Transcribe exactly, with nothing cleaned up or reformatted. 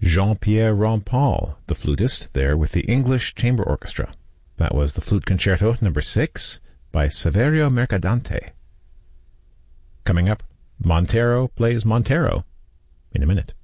Jean-Pierre Rampal, the flutist, there with the English Chamber Orchestra. That was the Flute Concerto number six by Saverio Mercadante. Coming up, Montero plays Montero in a minute.